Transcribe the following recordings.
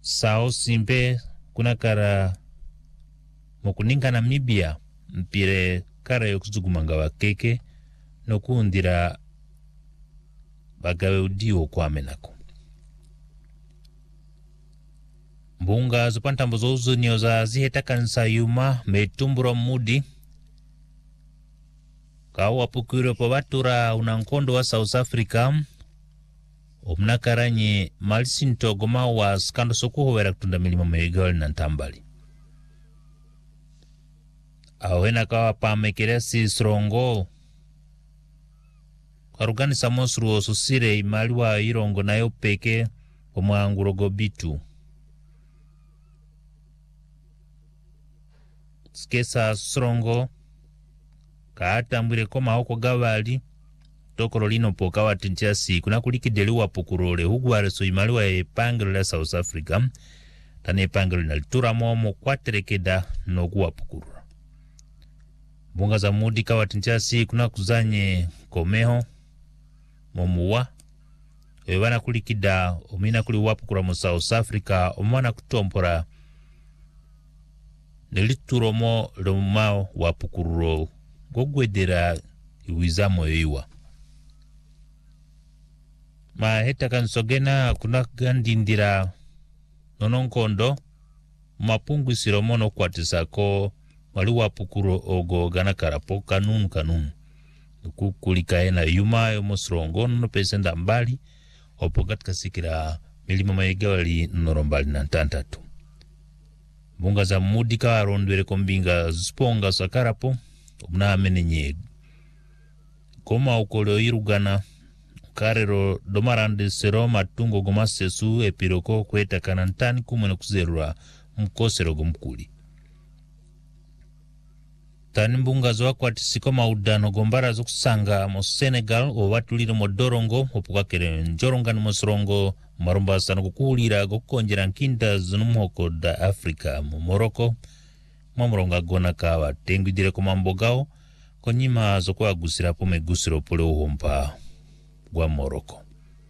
sao simpe kuna kara mokuninga Namibia mpire kara yokuzugumanga wakeke nokundira bagawe udiwo kwamenako. Mbunga zopantambo zouzunio za ziheta kanisa yuma metumbura mudi kawa pukuro po batura unankondo wa South Africa omnakaranye malisinto goma wa skando sokuhowera kutunda milima megal na ntambali. Awena kawa pamekeresi srongo karugani samosru osusire imali wa irongo nayo peke omwangurogo bitu. Skesa srongo kaatambwire koma hoko gawali tokoro lino poka watintiasi kuna kulikideli wa pukurole hugware so imali wa epangelo la South Africa tane epangelo na litura momo kwaterekeda no kuwa pukurura. Bunga za mudi kawatintiasi kuna kuzanye komeho momuwa webana kulikida omina kuli wapukura mu South Africa omwana kutompora nelituromo lomao wapukururo gogwedera iwizamo yoiwa. Maheta kansogena kuna gandindira nononkondo mapungu siromono kwatisako wali wapukuro ogo gana karapo kanunu kukulikaena yumayo mosrongo no pesenda mbali opo katika sikira milima maigawali norombali na ntantatu. Bunga za mudika arondwere kombinga sponga sakarapo mna amenenye koma ukolo irugana karero domarande sero matungo goma sesu epiroko kweta kanantani kumwena kuzerura mkosero gomkuli. Tani mbunga zo akwatisi maudano gombara zo kusanga mo Senegal o watulire mo dorongo opukakere njoronga ni mosrongo marumba sana kukulira gokonjera nkinda zunumhoko da Afrika mo Morocco momoronga gona kawa tengwidire komambogao konyima zo kwa gusira po megusiro pole uhompa gwa Morocco.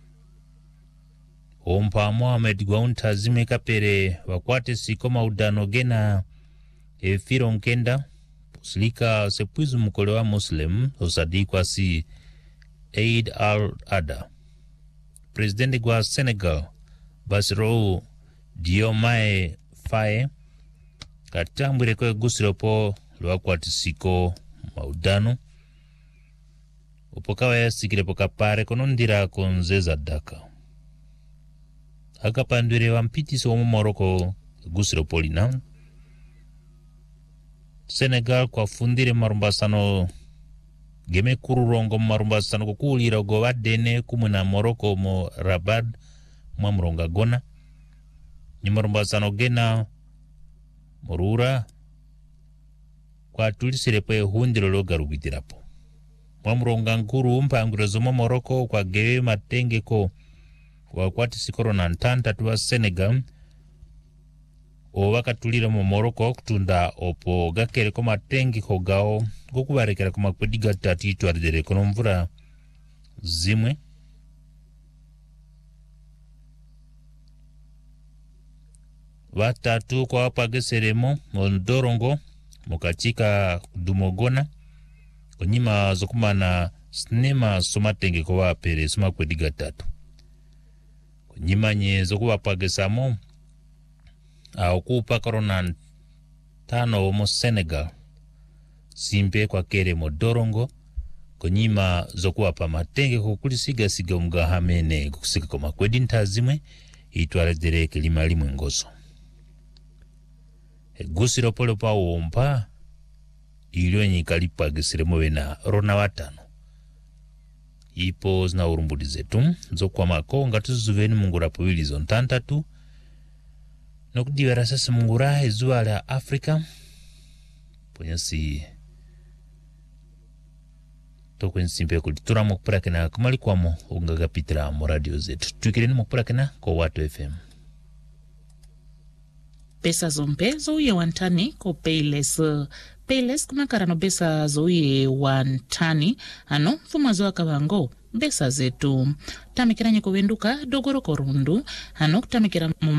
Ompa Mohamed Gwaunta zimeka pere wakwate sikoma udano gena efiro nkenda Slika sepuizu mkole wa Muslim osadikwa si Eid al-Adha. Presidente gwa Senegal Bassirou Diomaye Faye katambwire kwe gusiropo lwa kwatisiko maudano upokawa ya sikire poka pare konondira konzeza daka. Haka pandwire wa mpitiso wa Morocco gusiropo lina Senegal kwa fundire marumbasano geme kururongo marumbasano kukulira go wadene kumuna Morocco mo Rabat mwamuronga gona ni marumbasano gena morura kwa tulisire pe hundiro logarubitirapo mwamuronga nkuru mpangrezo mo Morocco kwa gewe matenge ko kwa kwati sikoro na ntanta tuwa Senegal o wakatulira mu Morocco kutunda opo gakere ko matengi ko gao gokubarekera ko makwediga tatitu ardere kono mvura zimwe watatu kwa wapageseremo mondorongo mukachika dumogona onyima zokumana sinema somatenge ko wapere soma kwediga tatu onyima nye zokuwapagesamo okupa korona tano mo Senegal simpe kwa kere mo dorongo konyima zokuwa pa matenge kukulisiga siga mga hamene kukusika koma kwedi ntazimwe itwale dereke lima limwe ngozo gusiro polo pa wompa ilio nyikalipa gisiremo wena rona watano ipo zina urumbudi zetu zokuwa makonga tuzuveni mungura powili zontantatu nokudiwera sasa mungura ezuwa la Afrika ponyasi tokwen simpe kulitura mokuprakena kumalikwamo ungagapitira mo radio zetu tukireni mokuprakena ko Watu FM. Pesa zompe zouye wantani ko Payless kuna karano pesa zouye wantani ano fuma zoa kabango besa zetu tamikiranye kuwenduka dogoro korundu ano kutamikira